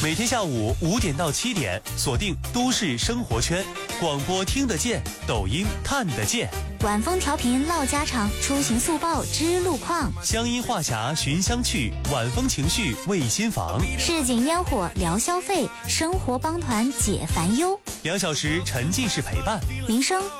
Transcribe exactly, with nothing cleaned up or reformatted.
每天下午五点到七点，锁定都市生活圈，广播听得见，抖音看得见。 晚风调频唠家常，出行速报知路况， 乡音话匣寻香趣，晚风情绪慰心房， 市井烟火聊消费，生活帮团解烦忧。 两小时沉浸式陪伴， 民生